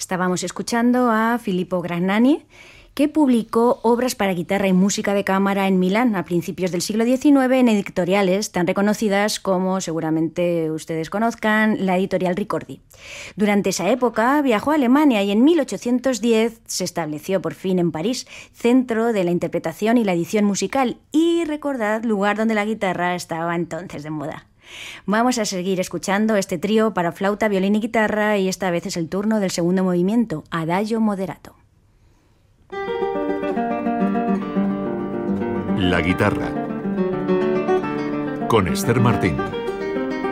Estábamos escuchando a Filippo Gragnani, que publicó obras para guitarra y música de cámara en Milán a principios del siglo XIX en editoriales tan reconocidas como seguramente ustedes conozcan, la editorial Ricordi. Durante esa época viajó a Alemania y en 1810 se estableció por fin en París, centro de la interpretación y la edición musical y, recordad, lugar donde la guitarra estaba entonces de moda. Vamos a seguir escuchando este trío para flauta, violín y guitarra y esta vez es el turno del segundo movimiento, Adagio Moderato. La guitarra con Esther Martín.